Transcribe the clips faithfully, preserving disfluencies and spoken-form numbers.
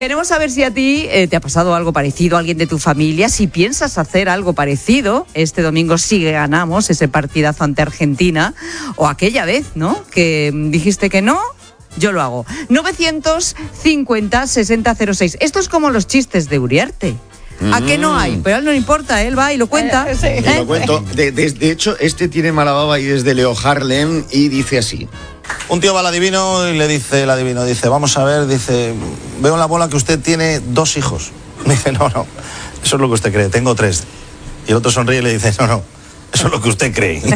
Queremos saber si a ti eh, te ha pasado algo parecido, a alguien de tu familia, si piensas hacer algo parecido. Este domingo sí que ganamos ese partidazo ante Argentina, o aquella vez, ¿no?, que dijiste que no, yo lo hago. novecientos cincuenta sesenta cero seis. Esto es como los chistes de Uriarte. ¿A mm. qué no hay? Pero a él no le importa, él va y lo cuenta. Eh, sí. ¿Eh? Y lo cuento. De, de, de hecho, este tiene mala baba y es de Leo Harlem y dice así. Un tío va al adivino y le dice, el adivino dice, vamos a ver, dice, veo en la bola que usted tiene dos hijos. Dice, no, no, eso es lo que usted cree, tengo tres. Y el otro sonríe y le dice, no, no, eso es lo que usted cree. Muy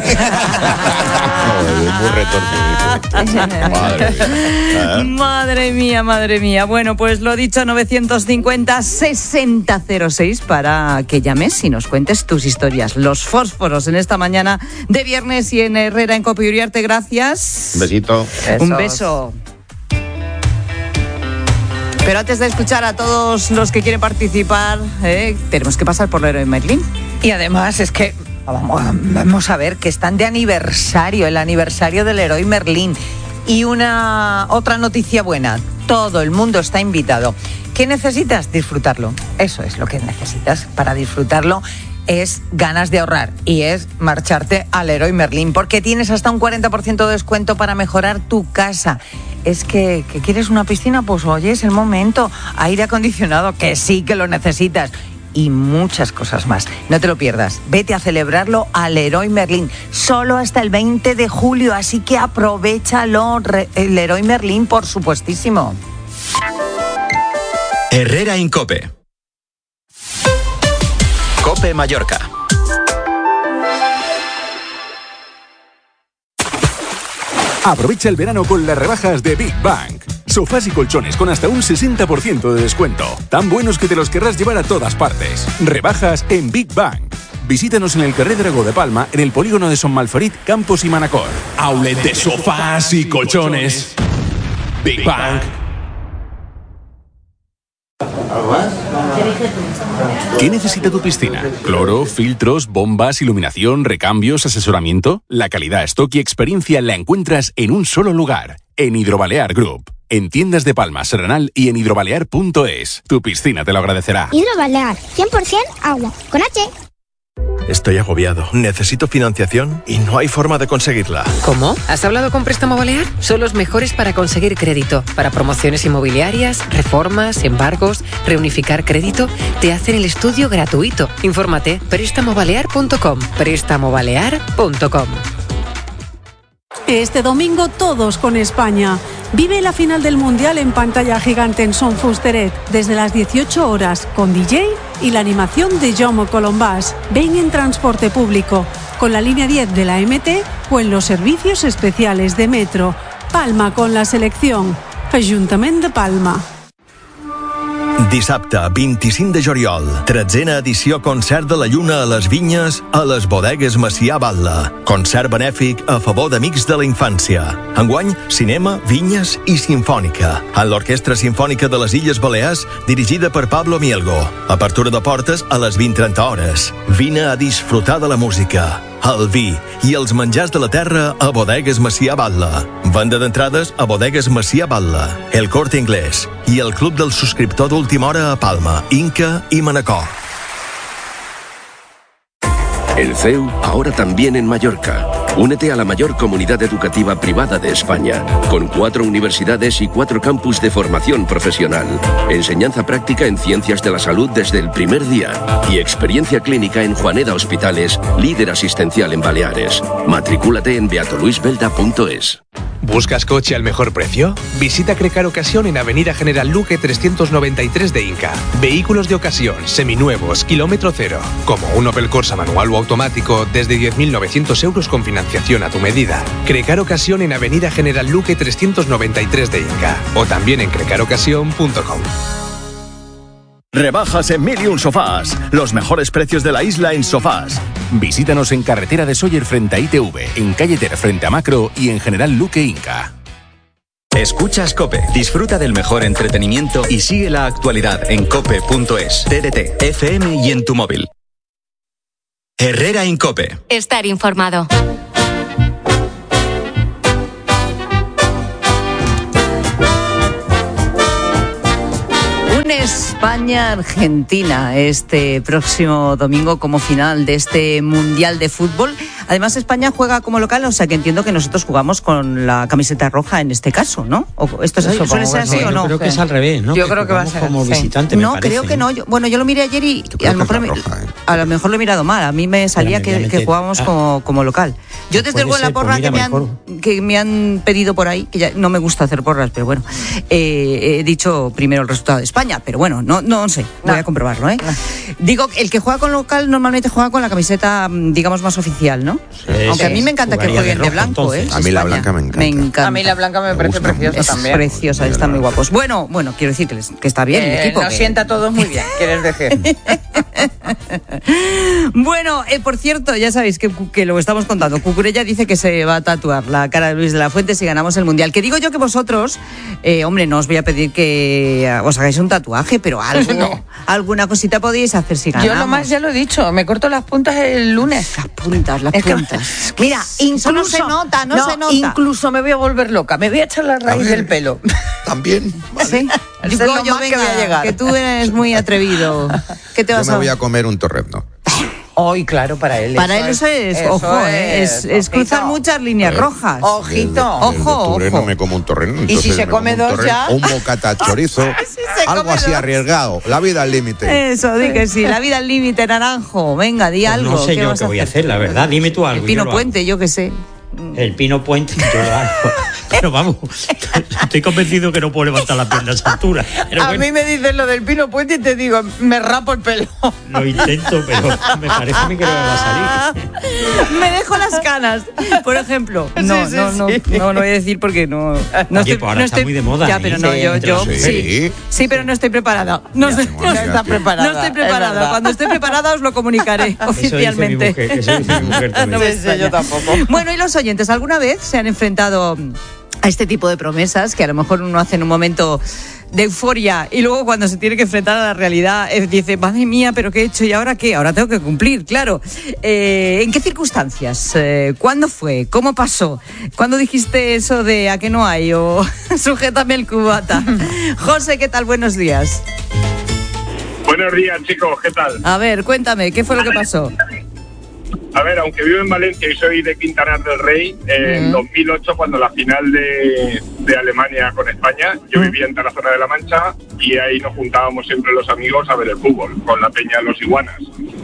retorcido. Madre mía. Madre mía, madre mía. Bueno, pues lo dicho, novecientos cincuenta sesenta cero seis para que llames y nos cuentes tus historias. Los fósforos en esta mañana de viernes y en Herrera, en Cope y Uriarte. Gracias. Un besito. Besos. Un beso. Pero antes de escuchar a todos los que quieren participar, eh, tenemos que pasar por Leroy Merlin. Y además es que Vamos, vamos a ver que están de aniversario, el aniversario del Leroy Merlin. Y una otra noticia buena, todo el mundo está invitado. ¿Qué necesitas? Disfrutarlo. Eso es lo que necesitas para disfrutarlo. Es ganas de ahorrar y es marcharte al Leroy Merlin, porque tienes hasta un cuarenta por ciento de descuento para mejorar tu casa. Es que, que ¿quieres una piscina? Pues oye, es el momento. Aire acondicionado, que sí que lo necesitas. Y muchas cosas más. No te lo pierdas. Vete a celebrarlo al Leroy Merlin. Solo hasta el veinte de julio. Así que aprovéchalo. Re- el Leroy Merlin, por supuestísimo. Herrera en Cope. Cope Mallorca. Aprovecha el verano con las rebajas de Big Bang. Sofás y colchones con hasta un sesenta por ciento de descuento. Tan buenos que te los querrás llevar a todas partes. Rebajas en Big Bang. Visítanos en el Carrer Dragó de Palma, en el polígono de Son Malferit, Campos y Manacor. Outlet de sofás y colchones. Big Bang. ¿Qué necesita tu piscina? ¿Cloro, filtros, bombas, iluminación, recambios, asesoramiento? La calidad, stock y experiencia la encuentras en un solo lugar, en Hidrobalear Group. En tiendas de Palma, Serranal y en hidrobalear punto es. Tu piscina te lo agradecerá. Hidrobalear, cien por ciento agua, con H. Estoy agobiado, necesito financiación y no hay forma de conseguirla. ¿Cómo? ¿Has hablado con Préstamo Balear? Son los mejores para conseguir crédito. Para promociones inmobiliarias, reformas, embargos, reunificar crédito, te hacen el estudio gratuito. Infórmate, préstamo balear punto com, préstamo balear punto com. Este domingo todos con España. Vive la final del Mundial en pantalla gigante en Son Fusteret desde las dieciocho horas con D J y la animación de Jaume Colombás. Ven en transporte público, con la línea diez de la M T o en los servicios especiales de Metro. Palma con la selección. Ajuntament de Palma. Dissabte, vint-i-cinc de juliol, tretzena edició Concert de la Lluna a les Vinyes a les Bodegues Macià Batlle. Concert benèfic a favor d'amics de la infància. Enguany, cinema, vinyes i sinfònica. En l'Orquestra Simfònica de les Illes Balears, dirigida per Pablo Mielgo. Apertura de portes a les vint trenta hores. Vine a disfrutar de la música, el vi i els menjars de la terra a Bodegues Macià Batlle. Venda d'entrades a Bodegues Macià Batlle, El Corte Inglés i el Club del Subscriptor d'Última Hora a Palma, Inca y Manacor. El C E U ahora también en Mallorca. Únete a la mayor comunidad educativa privada de España, con cuatro universidades y cuatro campus de formación profesional, enseñanza práctica en ciencias de la salud desde el primer día y experiencia clínica en Juaneda Hospitales, líder asistencial en Baleares. Matricúlate en beato luis belda punto es. ¿Buscas coche al mejor precio? Visita Crecar Ocasión en Avenida General Luque trescientos noventa y tres de Inca. Vehículos de ocasión, seminuevos, kilómetro cero, como un Opel Corsa manual o automático desde diez mil novecientos euros con financiación a tu medida. Crecar Ocasión en Avenida General Luque trescientos noventa y tres de Inca o también en crecar ocasión punto com. Rebajas en Mil y Un Sofás. Los mejores precios de la isla en sofás. Visítanos en Carretera de Sóller frente a I T V, en Calle Ter frente a Macro y en General Luque Inca. Escuchas COPE. Disfruta del mejor entretenimiento y sigue la actualidad en cope punto es, T D T, F M y en tu móvil. Herrera en COPE. Estar informado. Un España-Argentina este próximo domingo como final de este Mundial de Fútbol. Además, España juega como local, o sea que entiendo que nosotros jugamos con la camiseta roja en este caso, ¿no? ¿O esto es, Eso, suele ser así no, o no? Yo creo que es al revés, ¿no? Yo que creo que va a ser como sí. visitante, me No, parece, creo que no. Yo, bueno, yo lo miré ayer y, y a, lo mejor, roja, ¿eh? a lo mejor lo he mirado mal. A mí me salía que, que jugábamos ah, como, como local. Yo desde luego en la porra pues que, me han, que me han pedido por ahí, que ya no me gusta hacer porras, pero bueno, eh, he dicho primero el resultado de España, pero bueno, no, no sé, voy no. a comprobarlo, ¿eh? No. Digo, el que juega con local normalmente juega con la camiseta, digamos, más oficial, ¿no? Sí, Aunque sí. a mí me encanta que jueguen de, de blanco, entonces. ¿eh? A mí la blanca me encanta. me encanta. A mí la blanca me, me parece preciosa es también. Preciosa, están muy guapos. Bueno, bueno, quiero decir que, les, que está bien eh, el equipo. Nos que... sienta a todos muy bien, quieres decir. Bueno, eh, por cierto, ya sabéis que, que lo estamos contando. Cucurella dice que se va a tatuar la cara de Luis de la Fuente si ganamos el Mundial. Que digo yo que vosotros, eh, hombre, no os voy a pedir que os hagáis un tatuaje, pero algo, no. alguna cosita podéis hacer si ganamos. Yo lo más ya lo he dicho, me corto las puntas el lunes. Las puntas, las es puntas. Que, mira, incluso no se nota, no, no se nota. Incluso me voy a volver loca, me voy a echar la raíz del pelo. También. Vale. Sí. Digo yo, venga, que, voy a llegar. Que tú eres muy atrevido. ¿Qué te vas yo me a... voy a comer un torrezno. Hoy, claro, para él. Para él eso es, eso ojo, es, es, es cruzar muchas líneas ver, rojas. Ojito. El, el ojo, ojo. No me como un torreno. Y si se come dos ya. Un bocata chorizo. si algo así dos. Arriesgado. La vida al límite. Eso, di que sí. La vida al límite, Naranjo. Venga, di pues algo. No sé ¿Qué yo vas qué a voy a hacer? hacer, la verdad. Dime tú algo. El Pino Puente, hago. Yo qué sé. El Pino Puente, yo lo hago. Pero vamos, estoy convencido que no puedo levantar las piernas a esa altura. Pero a bueno, mí me dices lo del Pino Puente y te digo, me rapo el pelo. Lo intento, pero me parece a mí que no me va a salir. Me dejo las canas, por ejemplo. No, sí, sí, no, no, sí. no, no lo voy a decir porque no. no Oye, estoy, pues ahora no está estoy, muy de moda. Ya, pero no, sí, yo, yo sí. sí. Sí, pero no estoy preparada. No, ya, estoy, no está preparada. No estoy preparada. Cuando esté preparada os lo comunicaré oficialmente. Eso dice mi mujer, eso dice mi mujer también. No sé, yo tampoco. Bueno, y los oyentes, ¿alguna vez se han enfrentado a este tipo de promesas que a lo mejor uno hace en un momento de euforia y luego cuando se tiene que enfrentar a la realidad eh, dice, madre mía, pero qué he hecho y ahora qué, ahora tengo que cumplir, claro. Eh, ¿En qué circunstancias? Eh, ¿Cuándo fue? ¿Cómo pasó? ¿Cuándo dijiste eso de a qué no hay? O sujétame el cubata. José, ¿qué tal? Buenos días. Buenos días, chicos, ¿qué tal? A ver, cuéntame, ¿qué fue lo que pasó? A ver, aunque vivo en Valencia y soy de Quintanar del Rey, eh, mm. en dos mil ocho, cuando la final de, de Alemania con España, yo mm. vivía en Tarazona de la Mancha y ahí nos juntábamos siempre los amigos a ver el fútbol, con la peña Los Iguanas.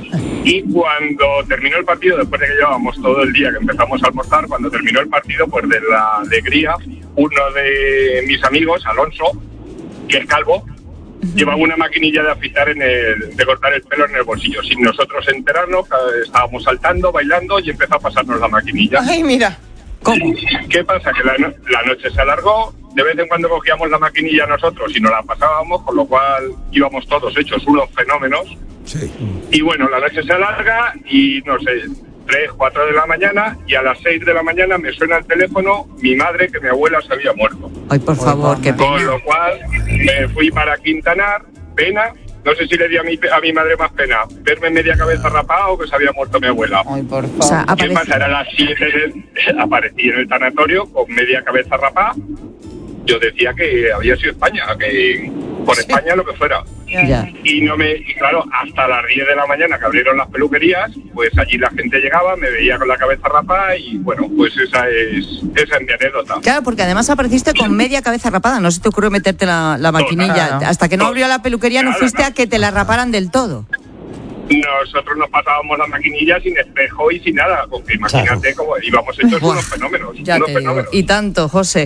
Y cuando terminó el partido, después de que llevábamos todo el día que empezamos a almorzar, cuando terminó el partido, pues de la alegría, uno de mis amigos, Alonso, que es calvo, llevaba una maquinilla de afeitar en el, de cortar el pelo en el bolsillo. Sin nosotros enterarnos, estábamos saltando, bailando y empezó a pasarnos la maquinilla. Ay, mira. ¿Cómo? ¿Qué pasa? Que la, no- la noche se alargó, de vez en cuando cogíamos la maquinilla nosotros y nos la pasábamos, con lo cual íbamos todos hechos unos fenómenos. Sí. Y bueno, la noche se alarga y no sé, tres, cuatro de la mañana y a las seis de la mañana me suena el teléfono mi madre que mi abuela se había muerto. Ay, por favor, qué pena. Con lo cual me fui para Quintanar, pena. No sé si le di a mi, a mi madre más pena verme media cabeza rapada o que se había muerto mi abuela. Ay, por favor. O sea, ¿Qué aparece- pasa? Era las siete, de- aparecí en el tanatorio con media cabeza rapada. Yo decía que había sido España, que por Sí. España lo que fuera. Ya. Y no me y claro, hasta las diez de la mañana que abrieron las peluquerías, pues allí la gente llegaba, me veía con la cabeza rapada y bueno, pues esa es esa es mi anécdota. Claro, porque además apareciste con media cabeza rapada, no se te ocurrió meterte la, la maquinilla. Claro. Hasta que no abrió la peluquería no Claro, fuiste no. a que te la raparan del todo. Nosotros nos pasábamos la maquinilla sin espejo y sin nada, porque imagínate cómo íbamos hechos Buah, unos fenómenos, Ya unos te digo. fenómenos. Y tanto, José.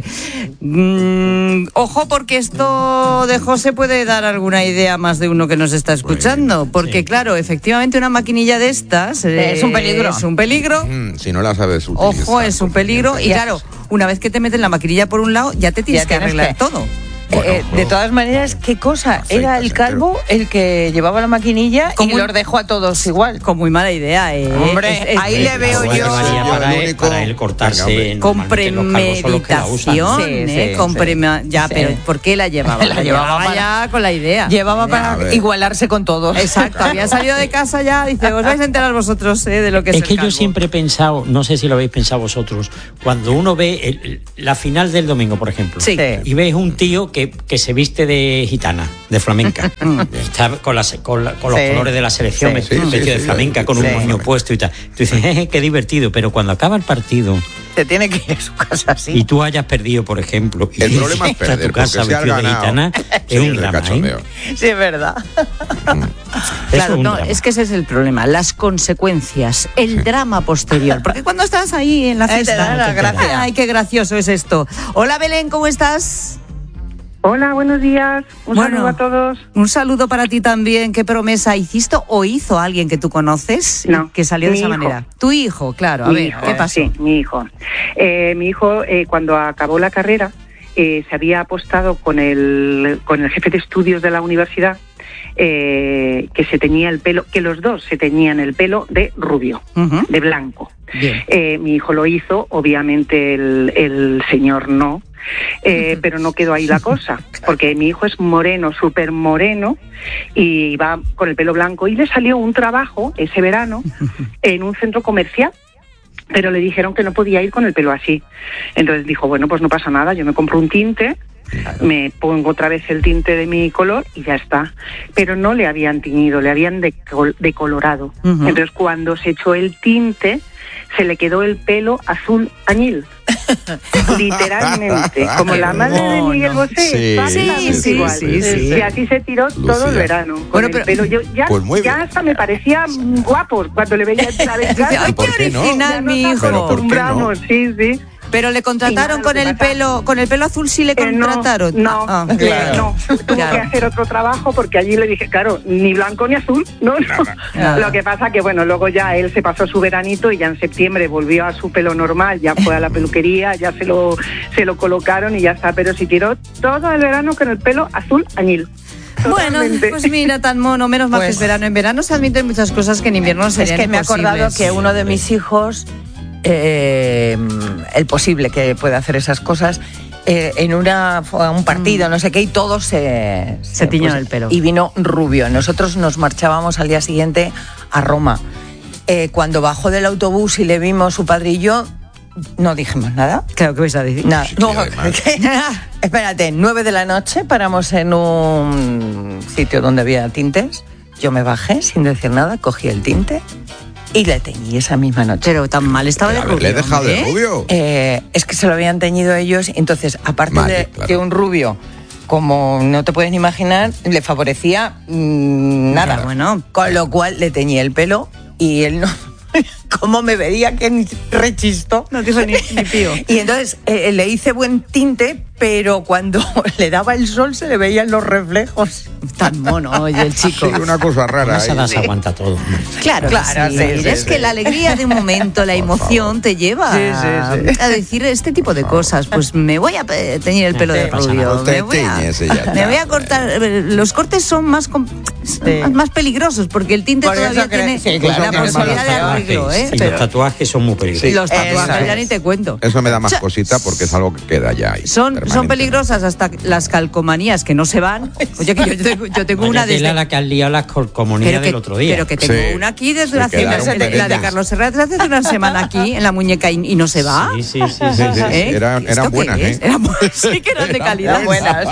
Mm, ojo, porque esto de José puede dar alguna idea a más de uno que nos está escuchando. Porque, sí. claro, efectivamente una maquinilla de estas eh, Es un peligro. Es un peligro. Mm, si no la sabes utilizar. Ojo, es un peligro. Y claro, una vez que te meten la maquinilla por un lado, ya te tienes Ya que tienes arreglar que- todo. Bueno, Eh, de todas maneras, ¿qué cosa? Era el calvo el que llevaba la maquinilla y Como- los dejó a todos igual. Con muy mala idea, ¿eh? Hombre, Es- es- ahí le veo Bueno, yo. valía Yo, para, el él, único- para él cortarse. Venga, Con normalmente los calvos son los que la usan. premeditación, Sí, ¿eh? sí, con sí. prema- Ya, Sí. pero ¿por qué la llevaba? La llevaba para- ya con la idea. Llevaba A para ver. igualarse con todos. Exacto, había salido de casa ya, dice, os vais a enterar vosotros eh, de lo que es Es el que yo calvo. siempre he pensado, no sé si lo habéis pensado vosotros, cuando uno ve el- la final del domingo, por ejemplo, Sí. y ves un tío que que, que se viste de gitana, de flamenca. Está con, las, con, la, con los sí. colores de la selección, sí, vestido sí, sí, de sí, flamenca, sí, con sí. un moño puesto y tal. Tú dices, jeje, qué divertido, pero cuando acaba el partido... Te tiene que ir a su casa así. Y tú hayas perdido, por ejemplo. El y problema es perder, tu casa porque si has ganado, de gitana, es un drama, ¿eh? Sí, es verdad. Claro, no, es que ese es el problema, las consecuencias, el sí. drama posterior. Porque cuando estás ahí en la fiesta... Te da la gracia. Ay, qué gracioso es esto. Hola, Belén, ¿cómo estás? Hola, buenos días. Un bueno, saludo a todos. Un saludo para ti también. ¿Qué promesa hiciste o hizo alguien que tú conoces no, que salió de esa hijo. manera? Tu hijo, claro. A mi ver, hijo, ¿qué pasó? Sí, mi hijo. Eh, mi hijo, eh, cuando acabó la carrera, eh, se había apostado con el, con el jefe de estudios de la universidad eh, que se teñía el pelo, que los dos se teñían el pelo de rubio, uh-huh. de blanco. Eh, mi hijo lo hizo, obviamente el, el señor no. Eh, pero no quedó ahí la cosa, porque mi hijo es moreno, súper moreno, y va con el pelo blanco, y le salió un trabajo ese verano en un centro comercial, pero le dijeron que no podía ir con el pelo así. Entonces dijo, bueno, pues no pasa nada, yo me compro un tinte, me pongo otra vez el tinte de mi color y ya está. Pero no le habían teñido, le habían decol- decolorado. Uh-huh. Entonces cuando se echó el tinte, se le quedó el pelo azul añil. Literalmente, como la madre de Miguel Bosé, sí, sí, sí, igual. Sí, sí. Y así se tiró Lucía. Todo el verano con bueno, pero, el pelo. Yo ya, pues ya hasta me parecía guapo cuando le veía entrar en casa. Ay, qué original, no? Mi hijo. Nos acostumbramos, no? sí, sí. Pero le contrataron con el pelo, con el pelo azul, sí le contrataron. Eh, no, no, ah, claro. no. Tuvo claro. que hacer otro trabajo porque allí le dije, claro, ni blanco ni azul, no, no. Claro. Lo que pasa que bueno, luego ya él se pasó su veranito y ya en septiembre volvió a su pelo normal, ya fue a la peluquería, ya se lo se lo colocaron y ya está, pero si tiró todo el verano con el pelo azul añil. Totalmente. Bueno, pues mira, tan mono, menos mal pues, que es verano. En verano se admiten muchas cosas que en invierno serían imposibles. Es que me he acordado que uno de mis hijos, eh, el posible que pueda hacer esas cosas, eh, en una un partido, mm. no sé qué, y todos se... Se, se tiñeron pues, el pelo. Y vino rubio. Nosotros nos marchábamos al día siguiente a Roma. Eh, cuando bajó del autobús y le vimos su padre y yo, no dijimos nada. Claro, ¿qué vais a decir? Nada. No, espérate, nueve de la noche paramos en un sitio donde había tintes. Yo me bajé sin decir nada, cogí el tinte y le teñí esa misma noche. Pero tan mal estaba de rubio. ¿Le he dejado ¿eh? de rubio? Eh, es que se lo habían teñido ellos, entonces, aparte vale, de, claro. de un rubio, como no te puedes ni imaginar, le favorecía mmm, nada. Pero bueno. Con lo cual le teñí el pelo y él no... ¿Cómo me veía que ni rechisto? No dijo ni, ni pío. Y entonces eh, le hice buen tinte, pero cuando le daba el sol se le veían los reflejos. Tan mono, oye, el chico. Sí, una cosa rara. Esa edad se aguanta todo. Claro, claro. Sí, sí, sí, es sí, que sí. la alegría de un momento, la emoción te lleva sí, sí, sí. a decir este tipo de cosas. Pues me voy a teñir el pelo de rubio. Me voy a, me voy a cortar. Los cortes son más, sí. más peligrosos porque el tinte Por todavía tiene sí, claro, la posibilidad de arreglo. ¿eh? Sí, pero, los tatuajes son muy peligrosos. Sí, los tatuajes es. ya ni te cuento. Eso me da más cosita porque es algo que queda ya ahí. Son, son peligrosas hasta las calcomanías que no se van. Oye, que yo tengo, yo tengo una desde... la que has liado las calcomanías del otro día. Pero que tengo sí. una aquí desde hace una semana. La de Carlos Serrat desde hace una semana aquí en la muñeca y, y no se va. Sí, sí, sí. sí, sí. ¿Eh? Eran, eran buenas, ¿eh? Eran, sí que eran de calidad. Eran buenas.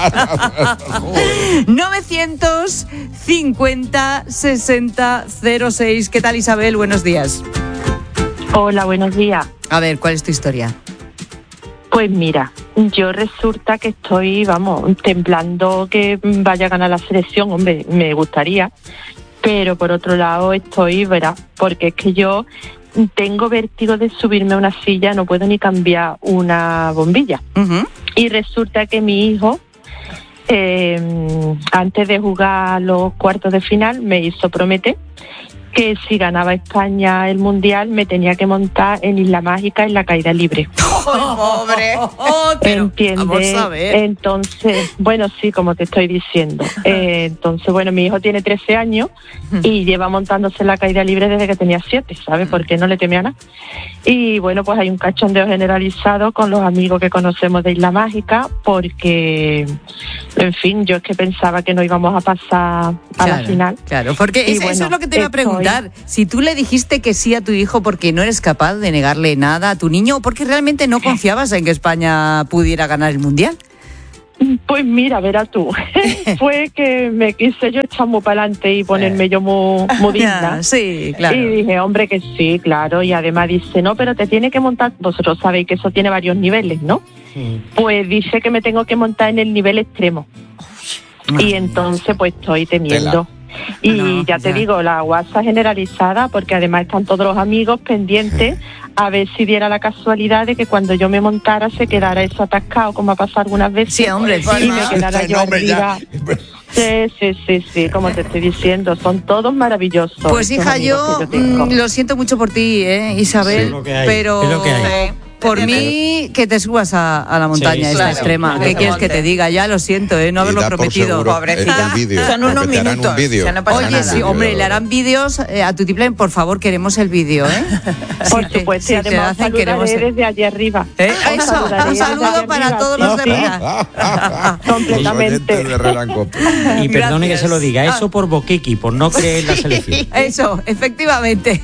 novecientos cincuenta sesenta cero seis. ¿Qué tal, Isabel? Buenos días. Hola, buenos días. A ver, ¿cuál es tu historia? Pues mira, yo resulta que estoy, vamos, temblando que vaya a ganar la selección, hombre, me gustaría, pero por otro lado estoy, verá, porque es que yo tengo vértigo de subirme a una silla, no puedo ni cambiar una bombilla. Uh-huh. Y resulta que mi hijo, eh, antes de jugar los cuartos de final, me hizo prometer que si ganaba España el Mundial me tenía que montar en Isla Mágica en la caída libre. ¡Oh, pobre! Oh, ¿Entiendes? Entonces, bueno, sí, como te estoy diciendo. Eh, entonces, bueno, mi hijo tiene trece años y lleva montándose en la caída libre desde que tenía siete, ¿sabes? Porque no le temía a nada. Y bueno, pues hay un cachondeo generalizado con los amigos que conocemos de Isla Mágica porque, en fin, yo es que pensaba que no íbamos a pasar a claro, la final. Claro, porque es, bueno, eso es lo que te iba a preguntar. Si tú le dijiste que sí a tu hijo porque no eres capaz de negarle nada a tu niño o porque realmente no confiabas en que España pudiera ganar el Mundial. Pues mira, verás tú, fue que me quise yo echar muy para adelante y ponerme yo muy, muy digna. Ya, sí, claro. Y dije, hombre, que sí, claro. Y además dice, no, pero te tiene que montar, vosotros sabéis que eso tiene varios niveles, ¿no? Sí. Pues dice que me tengo que montar en el nivel extremo. Y entonces pues estoy temiendo. Y no, ya te ya. digo, la guasa generalizada, porque además están todos los amigos pendientes a ver si diera la casualidad de que cuando yo me montara se quedara eso atascado, como ha pasado algunas veces. Sí, hombre, y sí, me quedara este yo arriba. Sí, sí, sí, sí, como te estoy diciendo, son todos maravillosos. Pues hija, yo, yo mm, lo siento mucho por ti, ¿eh, Isabel? Sí, pero es lo que hay. Por mí, que te subas a, a la montaña sí, esta claro, extrema. ¿Qué quieres que te diga? Ya lo siento, ¿eh? No haberlo prometido. Pobrecita. Son unos minutos. Un vídeo. No Oye, nada. sí, hombre, le harán vídeos eh, a tu tiple. Por favor, queremos el vídeo, ¿eh? Por si supuesto, te, y si además saludaré queremos el... desde allí arriba. ¿Eh? Eso, un saludo para arriba, todos sí, los de Herrera. Completamente. Y perdone que se lo diga, eso por Boquiqui, por no creer en la selección. Eso, efectivamente.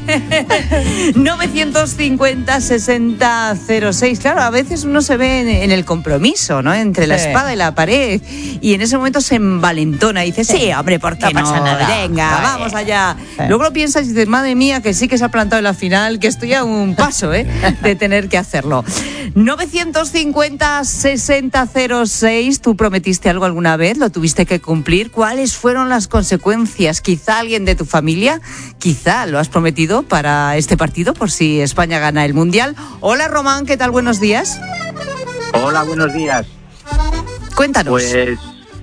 novecientos cincuenta sesenta cero seis. Claro, a veces uno se ve en, en el compromiso, ¿no? Entre la sí. espada y la pared, y en ese momento se envalentona y dice, sí, sí hombre, ¿por qué no? Pasa no? Nada. Venga, sí. vamos allá. Sí. Luego lo piensas y dices, madre mía, que sí que se ha plantado en la final, que estoy a un paso, ¿eh? de tener que hacerlo. novecientos cincuenta sesenta cero seis. ¿Tú prometiste algo alguna vez? ¿Lo tuviste que cumplir? ¿Cuáles fueron las consecuencias? Quizá alguien de tu familia, quizá lo has prometido para este partido, por si España gana el Mundial. Hola, Román, ¿qué tal? Buenos días. Hola, buenos días. Cuéntanos. Pues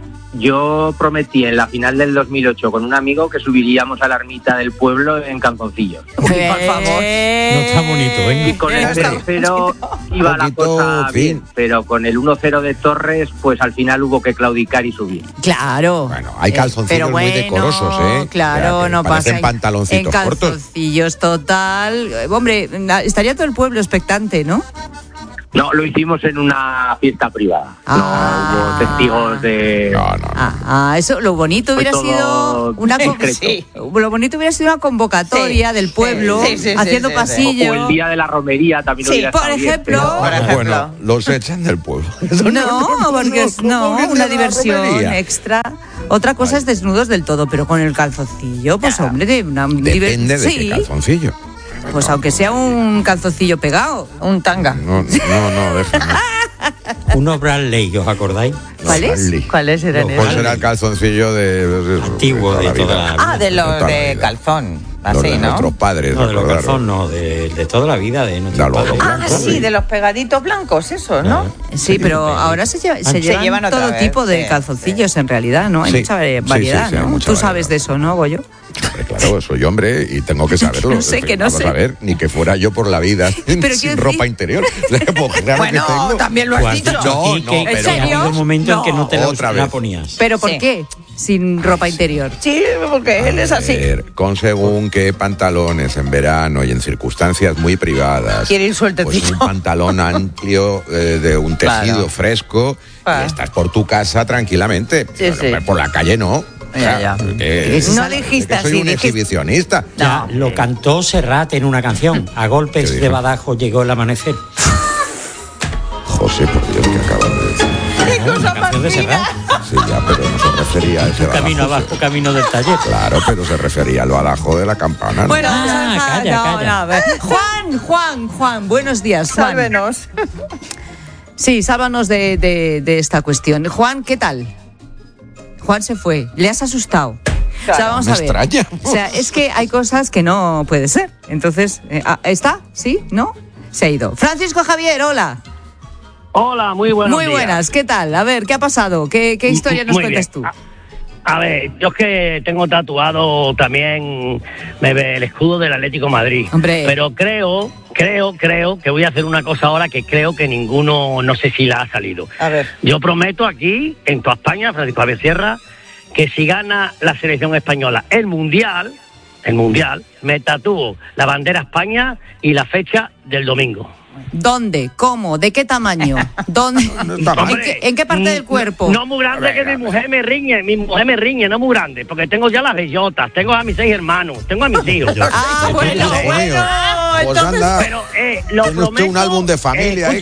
yo prometí en la final del dos mil ocho con un amigo que subiríamos a la ermita del pueblo en calzoncillos. Uy, por favor. No está bonito, ¿eh? Y con el cero cero iba la cosa bien, pero con el uno cero de Torres, pues al final hubo que claudicar y subir. Claro. Bueno, hay calzoncillos eh, bueno, muy decorosos, ¿eh? Claro, o sea, no pasa. En pantaloncitos en calzoncillos, cortos. Total. Hombre, estaría todo el pueblo expectante, ¿no? No, lo hicimos en una fiesta privada. Ah. No hubo testigos de... No, no, no. Ah, eso, lo bonito hubiera sido una con... sí. Lo bonito hubiera sido una convocatoria sí. del pueblo sí, sí, sí, haciendo sí, sí, pasillo. O el día de la romería también. Sí, por ejemplo. Bien, por ejemplo. Bueno, los echan del pueblo. No, porque es no, una diversión extra. Otra cosa no, es desnudos del todo, pero con el calzoncillo, pues hombre, de una depende de sí. qué calzoncillo. Pues aunque sea un calzoncillo pegado, un tanga. No, no, no, déjame. Unos Bradley, ¿os acordáis? ¿Cuáles? ¿Cuáles eran esos? Pues era el calzoncillo de... Antiguo, de, de toda la vida. Ah, de los de, de calzón. Así, los de ¿no? nuestros padres. No, de los calzón, no, de, de toda la vida de nuestros padres. Ah, blancos, sí, de los pegaditos blancos, eso, ¿no? ¿no? Sí, pero ahora se, lleva, se, se llevan, llevan todo vez, tipo de sí, calzoncillos sí. en realidad, ¿no? Hay sí. mucha variedad, sí, sí, sí, ¿no? Mucha Tú sabes variedad. De eso, ¿no, Goyo? Claro, soy hombre y tengo que saberlo. No sé, que no sé. A ver, ni que fuera yo por la vida sin ropa decir... interior. Pues, claro bueno, que tengo. También lo has dicho. No, no, pero... ¿En serio? Ha un momento no. en que no te la, Otra la vez. ponías. ¿Pero por sí. qué? Sin ropa interior. Sí, porque a él es así. Ver, con según qué pantalones en verano y en circunstancias muy privadas. Quiere ir sueltecito. Pues un pantalón amplio eh, de un tejido claro. fresco ah. y estás por tu casa tranquilamente. Sí, sí. Por la calle no. O sea, ya, ya. Que, no dijiste que soy así, un dijiste... exhibicionista. Ya, no. Lo cantó Serrat en una canción. A golpes de Badajoz llegó el amanecer. José, por Dios, que acabas de decir. ¿Qué cosa más de Serrat? Sí, ya, pero no se refería a ese Badajoz. Camino abajo, camino del taller. Claro, pero se refería al Badajoz de la campana. ¿no? Bueno, ah, ah, calla, no, calla. No, Juan, Juan, Juan, buenos días, Juan. Sálvenos. Sí, sálvanos de, de, de esta cuestión. Juan, ¿qué tal? Juan se fue. ¿Le has asustado? Claro, o sea, vamos me a ver. extraña. O sea, es que hay cosas que no puede ser. Entonces, eh, ¿está? ¿Sí? ¿No? Se ha ido. Francisco Javier, hola. Hola, muy buenos Muy días. buenas, ¿qué tal? A ver, ¿qué ha pasado? ¿Qué, qué historia nos muy cuentas bien. tú? A, a ver, yo es que tengo tatuado también me ve el escudo del Atlético de Madrid. Hombre. Pero creo, creo, creo que voy a hacer una cosa ahora que creo que ninguno, no sé si la ha salido. A ver. Yo prometo aquí, en toda España, Francisco Javier Sierra, que si gana la selección española el Mundial, el Mundial, me tatúo la bandera España y la fecha del domingo. ¿Dónde? ¿Cómo? ¿De qué tamaño? ¿Dónde? ¿En, qué, ¿En qué parte del cuerpo? No, no muy grande, que mi mujer me riñe, mi mujer me riñe, no muy grande, porque tengo ya las bellotas, tengo a mis seis hermanos, tengo a mis hijos. Yo. Ah, bueno, bueno. Pues anda, pero eh, lo prometo. Usted un álbum de familia, eh, eh,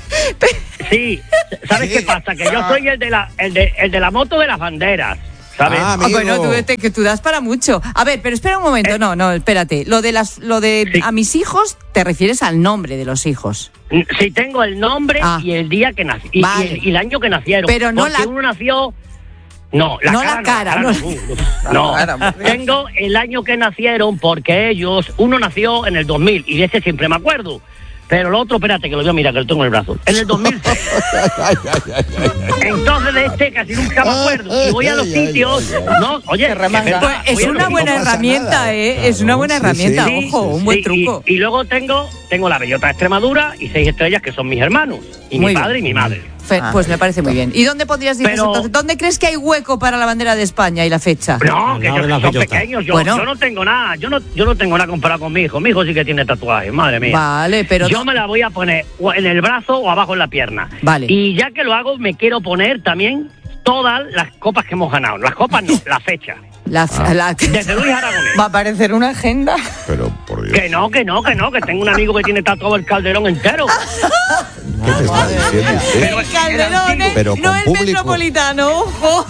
Sí, ¿sabes qué pasa? Que yo soy el de la, el de, el de la moto de las banderas. ¿Sabes? Ah, bueno, tú, te, que tú das para mucho. A ver, pero espera un momento, eh, no, no, espérate. Lo de las, lo de sí. a mis hijos, te refieres al nombre de los hijos. Sí, tengo el nombre ah. y el día que nací y, vale. y, el, y el año que nacieron. Pero no porque la... uno nació. No, la no cara. La cara, no, la no, cara, no. no. Tengo el año que nacieron porque ellos, uno nació en el dos mil y de ese siempre me acuerdo. Pero el otro, espérate, que lo veo, mira, que lo tengo en el brazo. En el dos mil seis. Entonces de este casi nunca me acuerdo. Y voy a los sitios, ¿no? Oye, pues es una buena no herramienta, nada. ¿eh? Claro. Es una buena sí, herramienta, sí. ojo, un buen sí, truco. Y, y luego tengo, tengo la bellota de Extremadura y seis estrellas que son mis hermanos. Y muy mi padre bien. y mi madre. Fe, ah, pues me parece muy bien. ¿Y dónde podrías decir Pero, entonces? ¿Dónde crees que hay hueco para la bandera de España y la fecha? No, que yo, son pequeños. Yo, bueno. yo no tengo nada. Yo no, yo no tengo nada comparado con mi hijo. Mi hijo sí que tiene tatuajes, madre mía. Vale, pero yo no... me la voy a poner en el brazo o abajo en la pierna. Vale. Y ya que lo hago, me quiero poner también todas las copas que hemos ganado. Las copas no, la fecha. La, ah. la... Desde Luis Aragonés. ¿Va a aparecer una agenda? Pero, por Dios. Que no, que no, que no, que tengo un amigo que tiene tatuado el Calderón entero. ¿Qué te está diciendo usted? El Calderón, ¿eh? Pero no con el público. Metropolitano, ojo.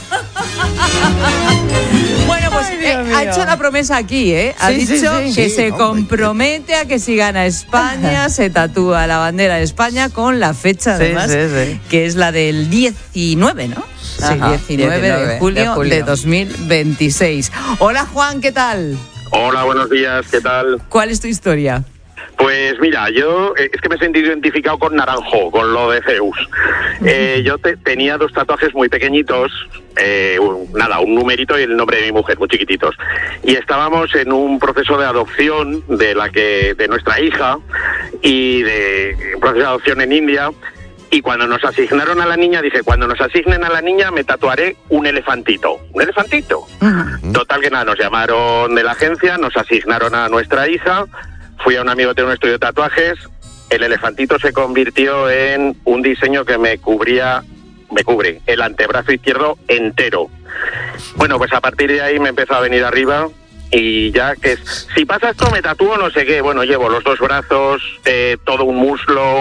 Bueno, pues Ay, eh, ha hecho la promesa aquí, ¿eh? Ha sí, dicho sí, sí. que sí, se no, compromete a que si gana España se tatúa la bandera de España con la fecha, además, sí, sí, sí. que es la del diecinueve, ¿no? Sí, Ajá, diecinueve, diecinueve de, julio de julio de dos mil veintiséis. Hola, Juan, ¿qué tal? Hola, buenos días, ¿qué tal? ¿Cuál es tu historia? Pues mira, yo eh, es que me he sentido identificado con Naranjo, con lo de Zeus. Eh, yo te, tenía dos tatuajes muy pequeñitos, eh, un, nada, un numerito y el nombre de mi mujer, muy chiquititos. Y estábamos en un proceso de adopción de la que de nuesra hija y de un proceso de adopción en India. Y cuando nos asignaron a la niña, dije, cuando nos asignen a la niña me tatuaré un elefantito. ¿Un elefantito? Uh-huh. Total que nada, nos llamaron de la agencia, nos asignaron a nuestra hija. Fui a un amigo que tiene un estudio de tatuajes, el elefantito se convirtió en un diseño que me cubría, me cubre el antebrazo izquierdo entero. Bueno, pues a partir de ahí me empezó a venir arriba y ya que si pasa esto me tatúo no sé qué, bueno, llevo los dos brazos, eh, todo un muslo,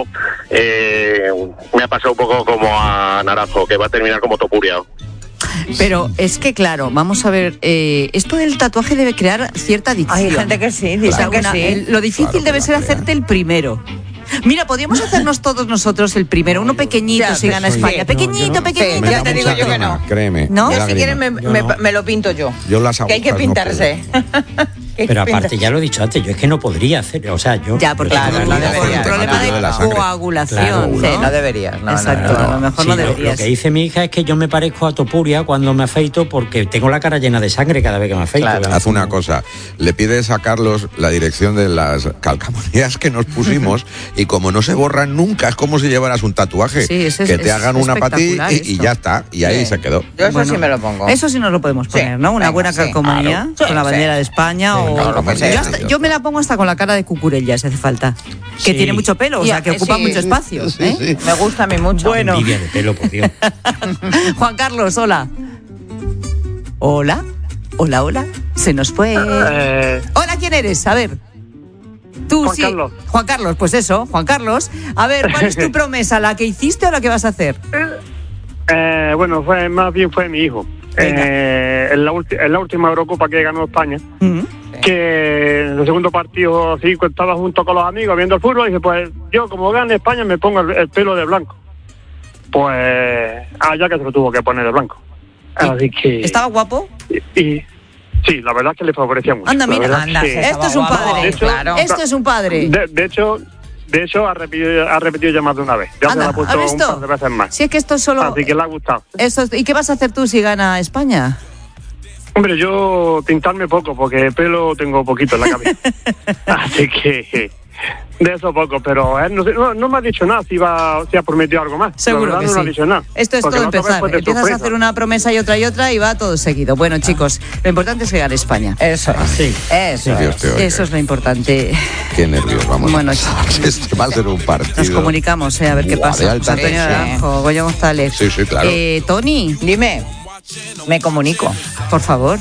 eh, me ha pasado un poco como a Naranjo, que va a terminar como Topuria. Pero es que, claro, vamos a ver, eh, esto del tatuaje debe crear cierta adicción. Hay gente que sí, dice claro, que una, sí. El, lo difícil claro debe ser hacerte el primero. Mira, podríamos hacernos todos nosotros el primero, uno pequeñito ya, si gana España. Sí, pequeñito, no, no, pequeñito. Sí, ya te digo yo que no. Créeme. ¿No? Ya si quieren me, me, no. me lo pinto yo. Yo las que hay que pintarse. No Pero aparte, ya lo he dicho antes, yo es que no podría hacer, o sea, yo... Ya, porque claro, no debería, un problema de, de coagulación, claro, ¿no? Sí, no deberías. No, Exacto, no, no, no. a lo mejor sí, no deberías. Lo, lo que dice mi hija es que yo me parezco a Topuria cuando me afeito porque tengo la cara llena de sangre cada vez que me afeito. Claro. Haz una cosa, le pides a Carlos la dirección de las calcamonías que nos pusimos y como no se borran nunca, es como si llevaras un tatuaje. Sí, es, que es, te hagan una para ti y, y ya está, y ahí sí. se quedó. Yo eso bueno, sí me lo pongo. Eso sí nos lo podemos poner, sí. ¿no? Una Venga, buena sí, calcomanía claro. con la bandera sí. de España sí, o... Claro, pues yo, hasta, yo me la pongo hasta con la cara de Cucurella, si hace falta. Que sí. tiene mucho pelo, o sea, que sí, ocupa sí, mucho espacio. Sí, ¿eh? sí. Me gusta a mí mucho. Bueno. Envidia de pelo, por Dios. Juan Carlos, hola. Hola. Hola, hola. Se nos fue. Eh... Hola, ¿quién eres? A ver. Tú Juan sí. Carlos. Juan Carlos, pues eso, Juan Carlos. A ver, ¿cuál es tu promesa? ¿La que hiciste o la que vas a hacer? Eh, bueno, fue más bien fue mi hijo. Eh, en, la ulti- en la última Eurocopa que ganó España, uh-huh. que en el segundo partido así estaba junto con los amigos viendo el fútbol y dije, pues yo como gane España me pongo el, el pelo de blanco. Pues allá que se lo tuvo que poner de blanco. Así que... ¿Estaba guapo? Y, y sí, la verdad es que le favorecía mucho. Anda, mira, anda, que, esto es un padre. De hecho, claro. Esto es un padre. De, de hecho... De hecho, ha repetido, ha repetido ya más de una vez. Ya Anda, se la ha puesto un par de veces más. Si es que esto es solo... Así que le ha gustado. Eso es... ¿Y qué vas a hacer tú si gana España? Hombre, yo pintarme poco, porque pelo tengo poquito en la cabeza. Así que... De eso poco, pero él no, no, no me ha dicho nada si, va, si ha prometido algo más. Seguro la que no sí. ha dicho nada. Esto es todo empezar. Empiezas sorpresa. a hacer una promesa y otra y otra y va todo seguido. Bueno, chicos, lo importante es llegar a España. Eso es. Sí. Eso, Dios te oiga. Eso es lo importante. Qué nervios, vamos. Bueno, este va a ser un partido. Nos comunicamos, eh, a ver qué Buah, pasa. Alta Antonio Naranjo, Goyo González. Sí, sí, claro. Eh, Tony. Dime. Me comunico. Por favor.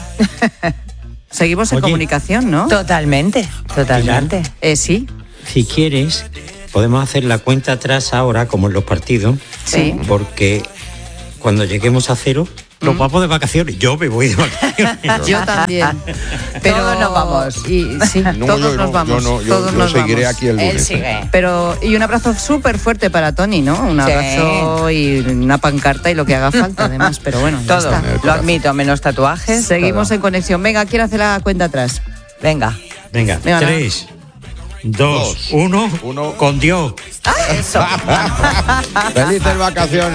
Seguimos en Oye, comunicación, ¿no? Totalmente, totalmente. Eh, sí. Si quieres, podemos hacer la cuenta atrás ahora, como en los partidos, Sí. porque cuando lleguemos a cero, nos vamos de vacaciones. Yo me voy de vacaciones. Yo también. Pero Todos nos vamos. Y, sí, No, todos yo nos no, vamos. yo no, yo- todos yo nos seguiré vamos. aquí el lunes. Él sigue. Pero, y un abrazo súper fuerte para Tony, ¿no? Un Sí. abrazo y una pancarta y lo que haga falta, además. Pero bueno, ya Todo, está. lo admito, menos tatuajes. Seguimos todo. en conexión. Venga, quiero hacer la cuenta atrás. Venga. Venga, Venga, tres, dos, uno, con Dios. Eso. Felices vacaciones.